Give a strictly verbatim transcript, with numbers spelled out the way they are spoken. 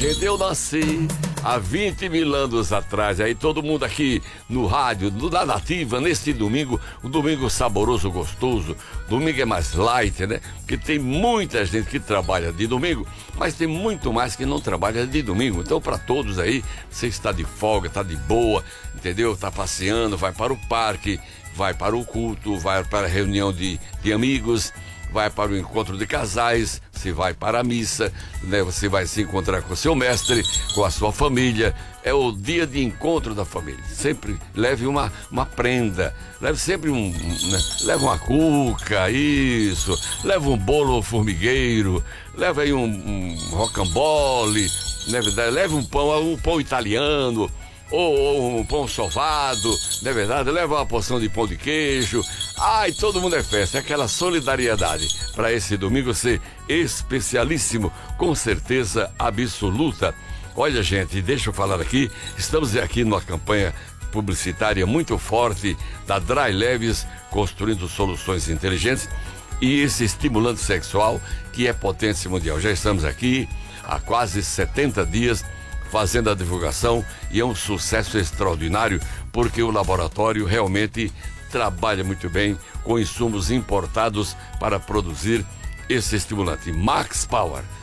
gente, eu nasci há vinte mil anos atrás. Aí todo mundo aqui no rádio, na Nativa, neste domingo, um domingo saboroso, gostoso. Domingo é mais light, né? Porque tem muita gente que trabalha de domingo, mas tem muito mais que não trabalha de domingo. Então, para todos aí, você está de folga, está de boa, entendeu? Está passeando, vai para o parque, vai para o culto, vai para a reunião de, de amigos, vai para o encontro de casais, você vai para a missa, né? Você vai se encontrar com o seu mestre, com a sua família. É o dia de encontro da família. Sempre leve uma, uma prenda, leve sempre um, um né? Leve uma cuca, isso, leve um bolo formigueiro, leve aí um, um rocambole, né? Leve um pão, um pão italiano, ou, ou um pão sovado, não é verdade? Leva uma porção de pão de queijo. Ai, todo mundo é festa, é aquela solidariedade para esse domingo ser especialíssimo, com certeza absoluta. Olha, gente, deixa eu falar aqui, estamos aqui numa campanha publicitária muito forte da Dry Leves, construindo soluções inteligentes, e esse estimulante sexual que é potência mundial. Já estamos aqui há quase setenta dias fazendo a divulgação e é um sucesso extraordinário, porque o laboratório realmente trabalha muito bem com insumos importados para produzir esse estimulante. Max Power